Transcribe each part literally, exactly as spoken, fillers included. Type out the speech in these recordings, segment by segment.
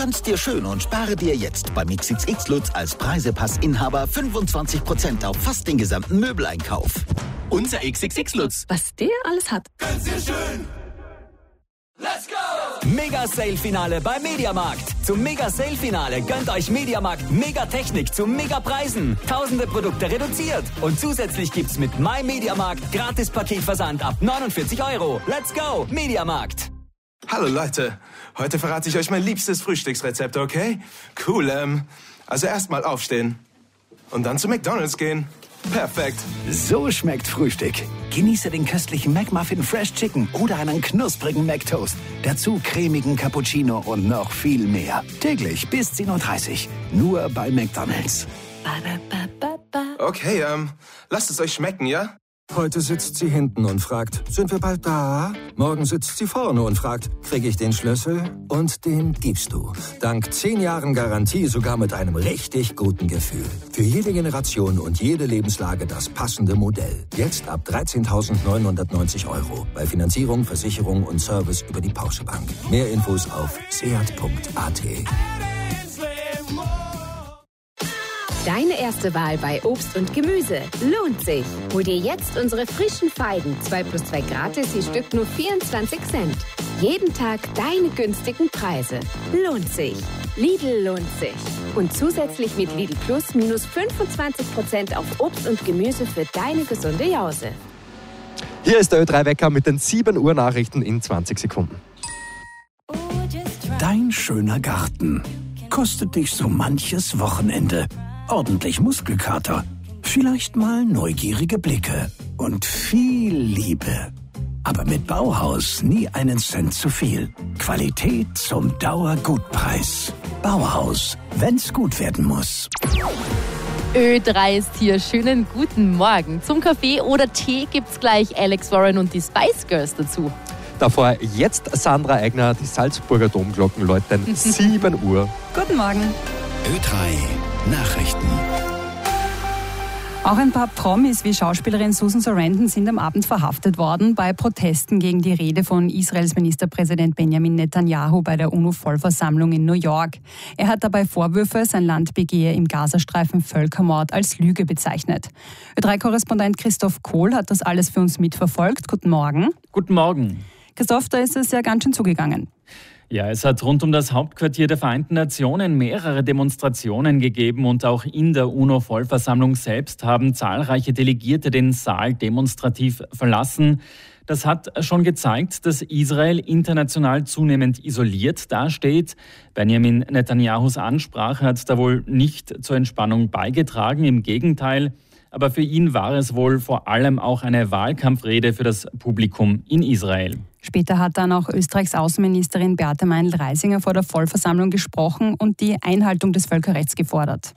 Tanz dir schön und spare dir jetzt beim X X X Lutz als Preisepassinhaber fünfundzwanzig Prozent auf fast den gesamten Möbeleinkauf. Unser X X X Lutz. Was der alles hat. Tanz dir schön. Let's go! Mega-Sale-Finale beim Mediamarkt. Zum Mega-Sale-Finale gönnt euch Mediamarkt Mega-Technik zu Mega-Preisen. Tausende Produkte reduziert. Und zusätzlich gibt's mit My Mediamarkt Gratis-Paketversand ab neunundvierzig Euro. Let's go, Mediamarkt! Hallo Leute, heute verrate ich euch mein liebstes Frühstücksrezept, okay? Cool, ähm, also erstmal aufstehen und dann zu McDonald's gehen. Perfekt. So schmeckt Frühstück. Genieße den köstlichen McMuffin Fresh Chicken oder einen knusprigen McToast. Dazu cremigen Cappuccino und noch viel mehr. Täglich bis zehn Uhr dreißig. Nur bei McDonald's. Okay, ähm, lasst es euch schmecken, ja? Heute sitzt sie hinten und fragt, sind wir bald da? Morgen sitzt sie vorne und fragt, krieg ich den Schlüssel? Und den gibst du. Dank zehn Jahren Garantie sogar mit einem richtig guten Gefühl. Für jede Generation und jede Lebenslage das passende Modell. Jetzt ab dreizehntausendneunhundertneunzig Euro. Bei Finanzierung, Versicherung und Service über die Porsche Bank. Mehr Infos auf seat punkt a t. Deine erste Wahl bei Obst und Gemüse lohnt sich. Hol dir jetzt unsere frischen Feigen. zwei plus zwei gratis, je Stück nur vierundzwanzig Cent. Jeden Tag deine günstigen Preise. Lohnt sich. Lidl lohnt sich. Und zusätzlich mit Lidl Plus minus fünfundzwanzig Prozent auf Obst und Gemüse für deine gesunde Jause. Hier ist der Ö drei Wecker mit den sieben Uhr Nachrichten in zwanzig Sekunden. Dein schöner Garten kostet dich so manches Wochenende. Ordentlich Muskelkater, vielleicht mal neugierige Blicke und viel Liebe. Aber mit Bauhaus nie einen Cent zu viel. Qualität zum Dauergutpreis. Bauhaus, wenn's gut werden muss. Ö drei ist hier. Schönen guten Morgen. Zum Kaffee oder Tee gibt's gleich Alex Warren und die Spice Girls dazu. Davor jetzt Sandra Eigner, die Salzburger Domglocken läuten sieben Uhr. Guten Morgen. Ö drei Nachrichten. Auch ein paar Promis wie Schauspielerin Susan Sarandon sind am Abend verhaftet worden bei Protesten gegen die Rede von Israels Ministerpräsident Benjamin Netanyahu bei der UNO-Vollversammlung in New York. Er hat dabei Vorwürfe, sein Land begehe im Gazastreifen Völkermord als Lüge bezeichnet. Ö drei Korrespondent Christoph Kohl hat das alles für uns mitverfolgt. Guten Morgen. Guten Morgen. Christoph, da ist es ja ganz schön zugegangen. Ja, es hat rund um das Hauptquartier der Vereinten Nationen mehrere Demonstrationen gegeben und auch in der UNO-Vollversammlung selbst haben zahlreiche Delegierte den Saal demonstrativ verlassen. Das hat schon gezeigt, dass Israel international zunehmend isoliert dasteht. Benjamin Netanyahus Ansprache hat da wohl nicht zur Entspannung beigetragen, im Gegenteil. Aber für ihn war es wohl vor allem auch eine Wahlkampfrede für das Publikum in Israel. Später hat dann auch Österreichs Außenministerin Beate Meinl-Reisinger vor der Vollversammlung gesprochen und die Einhaltung des Völkerrechts gefordert.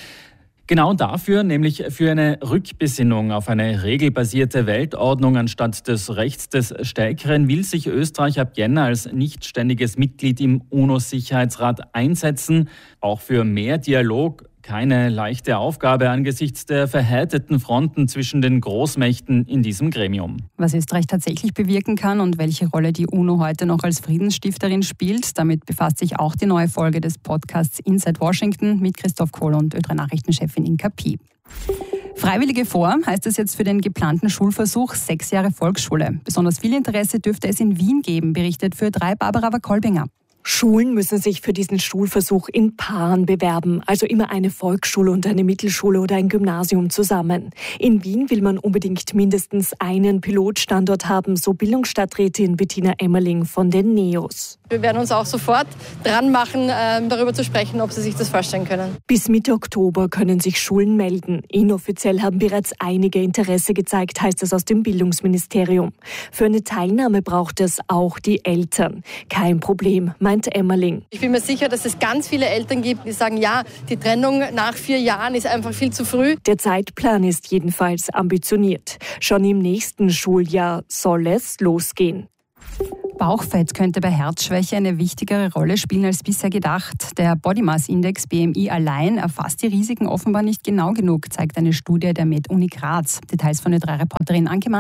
Genau dafür, nämlich für eine Rückbesinnung auf eine regelbasierte Weltordnung anstatt des Rechts des Stärkeren, will sich Österreich ab Jänner als nichtständiges Mitglied im UNO-Sicherheitsrat einsetzen. Auch für mehr Dialog. Keine leichte Aufgabe angesichts der verhärteten Fronten zwischen den Großmächten in diesem Gremium. Was Österreich tatsächlich bewirken kann und welche Rolle die UNO heute noch als Friedensstifterin spielt, damit befasst sich auch die neue Folge des Podcasts Inside Washington mit Christoph Kohl und Ö drei Nachrichtenchefin Inka Pi. Freiwillige vor heißt es jetzt für den geplanten Schulversuch sechs Jahre Volksschule. Besonders viel Interesse dürfte es in Wien geben, berichtet für Ö drei Barbara Wakolbinger. Schulen müssen sich für diesen Schulversuch in Paaren bewerben, also immer eine Volksschule und eine Mittelschule oder ein Gymnasium zusammen. In Wien will man unbedingt mindestens einen Pilotstandort haben, so Bildungsstadträtin Bettina Emmerling von den NEOS. Wir werden uns auch sofort dran machen, darüber zu sprechen, ob sie sich das vorstellen können. Bis Mitte Oktober können sich Schulen melden. Inoffiziell haben bereits einige Interesse gezeigt, heißt es aus dem Bildungsministerium. Für eine Teilnahme braucht es auch die Eltern. Kein Problem, meint Emmerling. Ich bin mir sicher, dass es ganz viele Eltern gibt, die sagen, ja, die Trennung nach vier Jahren ist einfach viel zu früh. Der Zeitplan ist jedenfalls ambitioniert. Schon im nächsten Schuljahr soll es losgehen. Bauchfett könnte bei Herzschwäche eine wichtigere Rolle spielen als bisher gedacht. Der Body Mass Index B M I allein erfasst die Risiken offenbar nicht genau genug, zeigt eine Studie der Med Uni Graz. Details von Ö drei Reporterin Anke Mandl.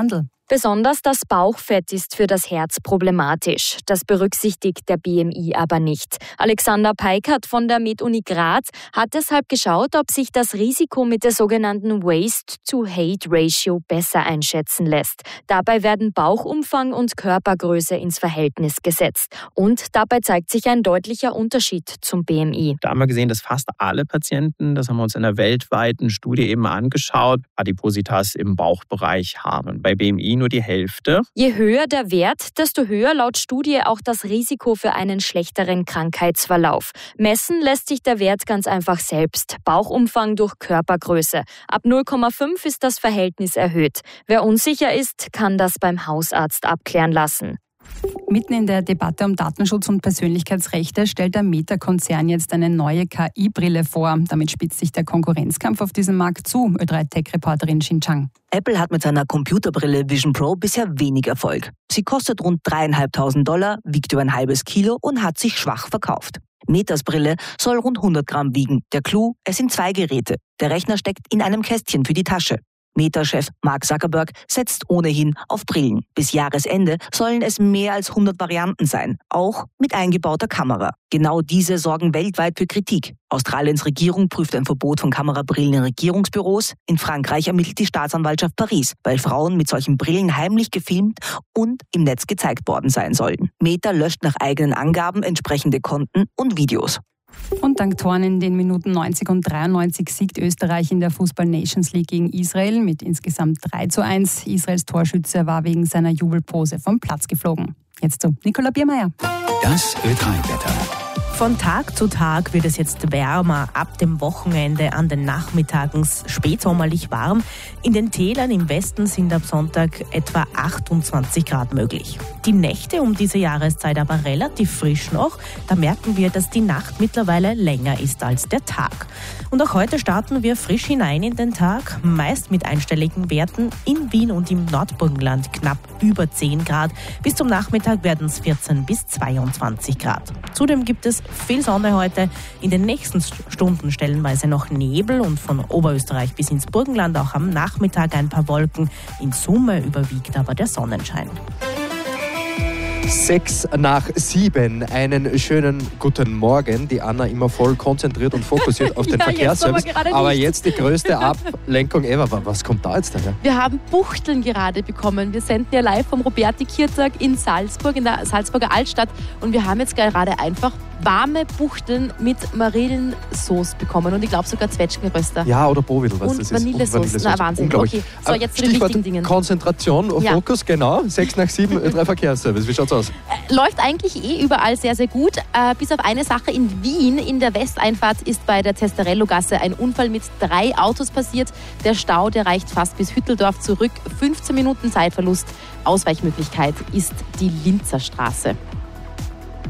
Besonders das Bauchfett ist für das Herz problematisch. Das berücksichtigt der B M I aber nicht. Alexander Peikert von der MedUni Graz hat deshalb geschaut, ob sich das Risiko mit der sogenannten Waist-to-Height-Ratio besser einschätzen lässt. Dabei werden Bauchumfang und Körpergröße ins Verhältnis gesetzt. Und dabei zeigt sich ein deutlicher Unterschied zum B M I. Da haben wir gesehen, dass fast alle Patienten, das haben wir uns in einer weltweiten Studie eben angeschaut, Adipositas im Bauchbereich haben. Bei B M I nur die Hälfte. Je höher der Wert, desto höher laut Studie auch das Risiko für einen schlechteren Krankheitsverlauf. Messen lässt sich der Wert ganz einfach selbst. Bauchumfang durch Körpergröße. Ab null Komma fünf ist das Verhältnis erhöht. Wer unsicher ist, kann das beim Hausarzt abklären lassen. Mitten in der Debatte um Datenschutz und Persönlichkeitsrechte stellt der Meta-Konzern jetzt eine neue K I-Brille vor. Damit spitzt sich der Konkurrenzkampf auf diesem Markt zu, Ö drei Tech-Reporterin Xin Chang. Apple hat mit seiner Computerbrille Vision Pro bisher wenig Erfolg. Sie kostet rund dreieinhalbtausend Dollar, wiegt über ein halbes Kilo und hat sich schwach verkauft. Metas Brille soll rund hundert Gramm wiegen. Der Clou, es sind zwei Geräte. Der Rechner steckt in einem Kästchen für die Tasche. Meta-Chef Mark Zuckerberg setzt ohnehin auf Brillen. Bis Jahresende sollen es mehr als hundert Varianten sein, auch mit eingebauter Kamera. Genau diese sorgen weltweit für Kritik. Australiens Regierung prüft ein Verbot von Kamerabrillen in Regierungsbüros. In Frankreich ermittelt die Staatsanwaltschaft Paris, weil Frauen mit solchen Brillen heimlich gefilmt und im Netz gezeigt worden sein sollen. Meta löscht nach eigenen Angaben entsprechende Konten und Videos. Und dank Toren in den Minuten neunzig und dreiundneunzig siegt Österreich in der Fußball-Nations League gegen Israel mit insgesamt drei zu eins. Israels Torschütze war wegen seiner Jubelpose vom Platz geflogen. Jetzt zu Nicola Biermeier. Das Ö drei Wetter. Von Tag zu Tag wird es jetzt wärmer. Ab dem Wochenende an den Nachmittagen spätsommerlich warm. In den Tälern im Westen sind ab Sonntag etwa achtundzwanzig Grad möglich. Die Nächte um diese Jahreszeit aber relativ frisch noch. Da merken wir, dass die Nacht mittlerweile länger ist als der Tag. Und auch heute starten wir frisch hinein in den Tag, meist mit einstelligen Werten. In Wien und im Nordburgenland knapp über zehn Grad. Bis zum Nachmittag werden es vierzehn bis zweiundzwanzig Grad. Zudem gibt es viel Sonne heute. In den nächsten Stunden stellenweise noch Nebel und von Oberösterreich bis ins Burgenland auch am Nachmittag ein paar Wolken. In Summe überwiegt aber der Sonnenschein. Sechs nach sieben. Einen schönen guten Morgen. Die Anna immer voll konzentriert und fokussiert auf den ja, Verkehrsservice. Jetzt aber, aber jetzt die größte Ablenkung ever. Was kommt da jetzt daher? Wir haben Buchteln gerade bekommen. Wir senden ja live vom Roberti-Kirtag in Salzburg, in der Salzburger Altstadt. Und wir haben jetzt gerade einfach warme Buchteln mit Marillensauce bekommen. Und ich glaube sogar Zwetschgenröster. Ja, oder Bovidel, was und das Vanillesoße. ist. Und Vanillesoße. Na, Wahnsinn. Okay, so jetzt zu den wichtigen Dingen. Konzentration, Ja. Fokus, genau. Sechs nach sieben, Ö drei Verkehrsservice. Wie schaut's aus? Läuft eigentlich eh überall sehr, sehr gut. Äh, bis auf eine Sache in Wien. In der Westeinfahrt ist bei der Testarello-Gasse ein Unfall mit drei Autos passiert. Der Stau, der reicht fast bis Hütteldorf zurück. fünfzehn Minuten Zeitverlust. Ausweichmöglichkeit ist die Linzer Straße.